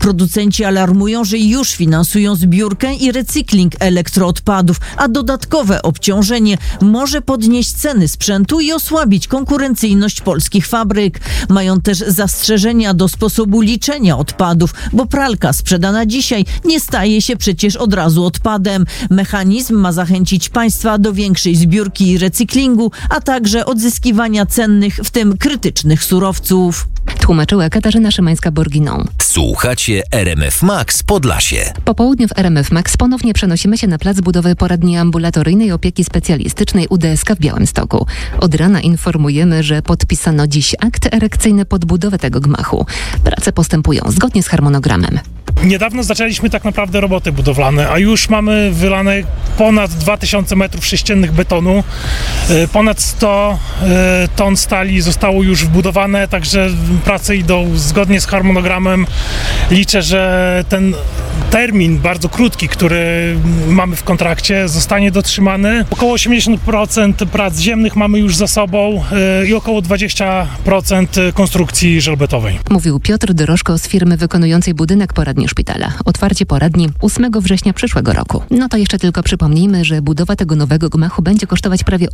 Producenci alarmują, że już finansują zbiórkę i recykling elektroodpadów, a dodatkowe obciążenie może podnieść ceny sprzętu i osłabić konkurencyjność polskich fabryk. Mają też zastrzeżenia do sposobu liczenia odpadów, bo pralka sprzedana dzisiaj nie staje się przecież od razu odpadem. Mechanizm ma zachęcić państwa do większej zbiórki i recyklingu, a także odzyskiwania cennych, w tym krytycznych surowców. Tłumaczyła Katarzyna Szymańska-Borginą. Słuchacie RMF Max Podlasie. Po południu w RMF Max ponownie przenosimy się na plac budowy poradni ambulatoryjnej opieki specjalistycznej UDSK w Białymstoku. Od rana informujemy, że podpisano dziś akt erekcyjny pod budowę tego gmachu. Prace postępują zgodnie z harmonogramem. Niedawno zaczęliśmy tak naprawdę roboty budowlane, a już mamy wylane ponad 2000 m3 betonu. Ponad 100 ton stali zostało już wbudowane, także prace idą zgodnie z harmonogramem. Liczę, że ten termin bardzo krótki, który mamy w kontrakcie, zostanie dotrzymany. Około 80% prac ziemnych mamy już za sobą i około 20% konstrukcji żelbetowej. Mówił Piotr Dorożko z firmy wykonującej budynek poradni szpitala. Otwarcie poradni 8 września przyszłego roku. No to jeszcze tylko przypomnijmy, że budowa tego nowego gmachu będzie kosztować prawie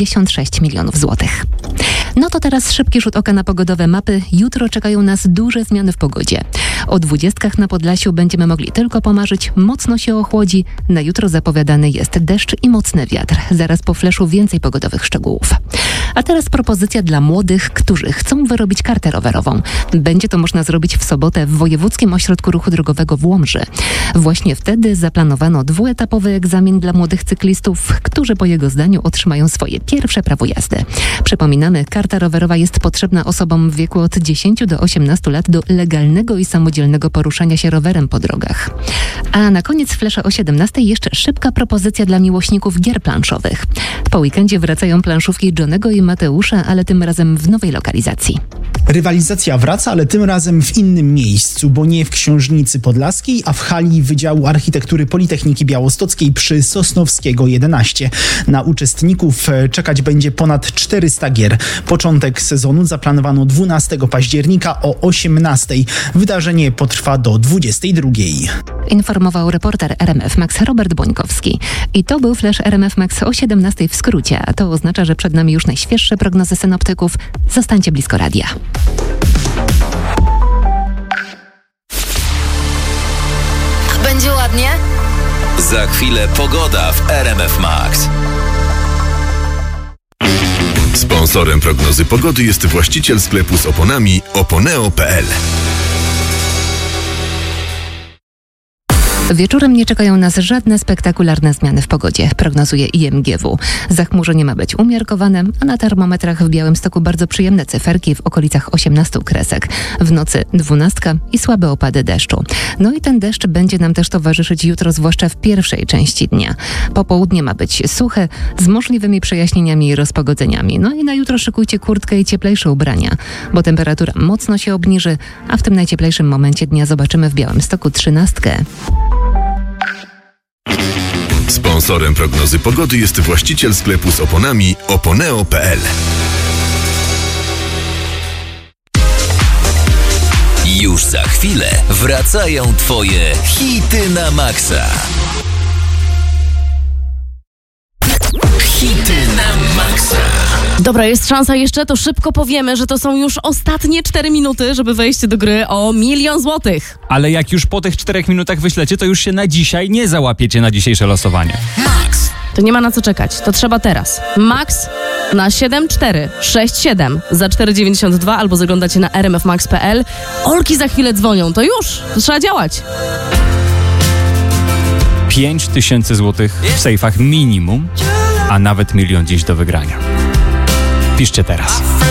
86 milionów złotych. No to teraz szybki rzut oka na pogodowe mapy. Jutro czekają nas duże zmiany w pogodzie. O 20 na Podlasiu będziemy mogli tylko pomarzyć, mocno się ochłodzi. Na jutro zapowiadany jest deszcz i mocny wiatr. Zaraz po fleszu więcej pogodowych szczegółów. A teraz propozycja dla młodych, którzy chcą wyrobić kartę rowerową. Będzie to można zrobić w sobotę w Wojewódzkim Ośrodku Ruchu Drogowego w Łomży. Właśnie wtedy zaplanowano dwuetapowy egzamin dla młodych cyklistów, którzy po jego zdaniu otrzymają swoje pierwsze prawo jazdy. Przypominamy, karta rowerowa jest potrzebna osobom w wieku od 10 do 18 lat do legalnego i samodzielnego poruszania się rowerem po drogach. A na koniec flesza o 17 jeszcze szybka propozycja dla miłośników gier planszowych. Po weekendzie wracają planszówki Johnego i Mateusza, ale tym razem w nowej lokalizacji. Rywalizacja wraca, ale tym razem w innym miejscu, bo nie w Książnicy Podlaskiej, a w hali Wydziału Architektury Politechniki Białostockiej przy Sosnowskiego 11. Na uczestników czekać będzie ponad 400 gier. Początek sezonu zaplanowano 12 października o 18. Wydarzenie potrwa do 22. Informował reporter RMF Max Robert Bońkowski. I to był flash RMF Max o 17 w skrócie, a to oznacza, że przed nami już najświeższe prognozy synoptyków. Zostańcie blisko radia. Będzie ładnie? Za chwilę pogoda w RMF Max. Sponsorem prognozy pogody jest właściciel sklepu z oponami oponeo.pl. Wieczorem nie czekają nas żadne spektakularne zmiany w pogodzie, prognozuje IMGW. Zachmurzenie ma być umiarkowane, a na termometrach w Białymstoku bardzo przyjemne cyferki w okolicach 18 kresek. W nocy 12 i słabe opady deszczu. No i ten deszcz będzie nam też towarzyszyć jutro, zwłaszcza w pierwszej części dnia. Popołudnie ma być suche, z możliwymi przejaśnieniami i rozpogodzeniami. No i na jutro szykujcie kurtkę i cieplejsze ubrania, bo temperatura mocno się obniży, a w tym najcieplejszym momencie dnia zobaczymy w Białymstoku 13. Sponsorem prognozy pogody jest właściciel sklepu z oponami oponeo.pl. Już za chwilę wracają Twoje hity na maksa. Hity na maksa. Dobra, jest szansa jeszcze, to szybko powiemy, że to są już ostatnie 4 minuty, żeby wejść do gry o 1 000 000 złotych. Ale jak już po tych 4 minutach wyślecie, to już się na dzisiaj nie załapiecie na dzisiejsze losowanie. Max. To nie ma na co czekać, to trzeba teraz. Max na 7467 za 4,92 albo zaglądacie na rmfmax.pl. Olki za chwilę dzwonią, to już, to trzeba działać. 5000 złotych w sejfach minimum, a nawet 1 000 000 dziś do wygrania. Piszcie teraz.